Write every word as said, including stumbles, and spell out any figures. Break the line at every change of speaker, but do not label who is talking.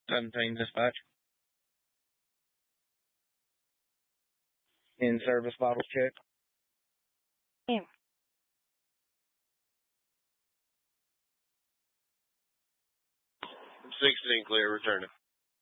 seventeen dispatch. In service bottles check.
Yeah.
sixteen clear, returning.